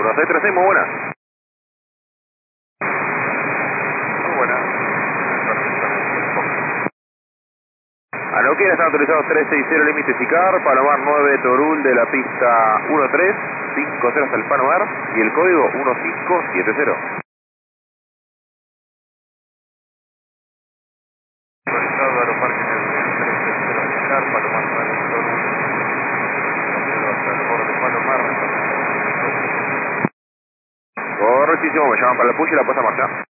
1636, muy buena. Muy buena. A Neuquén están autorizados 360 límite SICAR, Palomar 9 Torul de la pista 1350 hasta el Palomar y el código 1570. Autorizado Aeroparque Neuquén 360 SICAR, Palomar 9 Torul hasta el borde de Palomar. Correctísimo, me llaman para el push y la puesta en marcha.